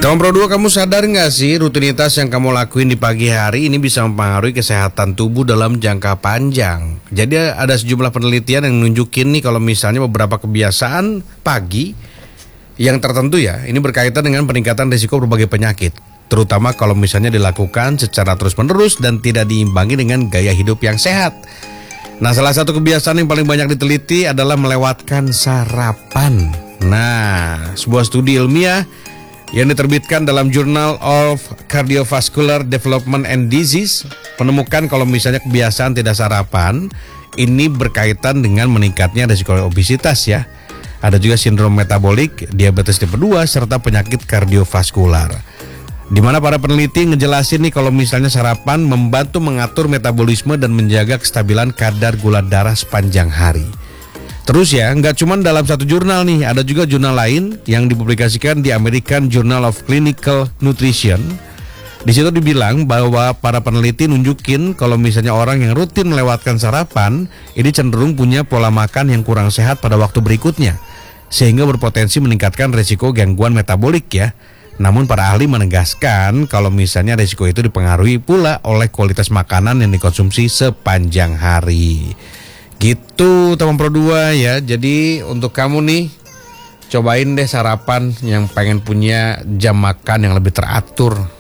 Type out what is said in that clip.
Teman Pro 2, kamu sadar nggak sih rutinitas yang kamu lakuin di pagi hari ini bisa mempengaruhi kesehatan tubuh dalam jangka panjang. Jadi ada sejumlah penelitian yang nunjukin nih kalau misalnya beberapa kebiasaan pagi yang tertentu ya, ini berkaitan dengan peningkatan risiko berbagai penyakit. Terutama kalau misalnya dilakukan secara terus-menerus dan tidak diimbangi dengan gaya hidup yang sehat. Nah, salah satu kebiasaan yang paling banyak diteliti adalah melewatkan sarapan. Nah, sebuah studi ilmiah yang diterbitkan dalam Journal of Cardiovascular Development and Disease menemukan kalau misalnya kebiasaan tidak sarapan ini berkaitan dengan meningkatnya risiko obesitas ya. Ada juga sindrom metabolik, diabetes tipe 2 serta penyakit kardiovaskular. Di mana para peneliti ngejelasin nih kalau misalnya sarapan membantu mengatur metabolisme dan menjaga kestabilan kadar gula darah sepanjang hari. Terus ya, nggak cuma dalam satu jurnal nih, ada juga jurnal lain yang dipublikasikan di American Journal of Clinical Nutrition. Di situ dibilang bahwa para peneliti nunjukin kalau misalnya orang yang rutin melewatkan sarapan, ini cenderung punya pola makan yang kurang sehat pada waktu berikutnya, sehingga berpotensi meningkatkan risiko gangguan metabolik ya. Namun para ahli menegaskan kalau misalnya risiko itu dipengaruhi pula oleh kualitas makanan yang dikonsumsi sepanjang hari. Gitu teman Pro 2 ya. Jadi untuk kamu nih, cobain deh sarapan yang pengen punya jam makan yang lebih teratur.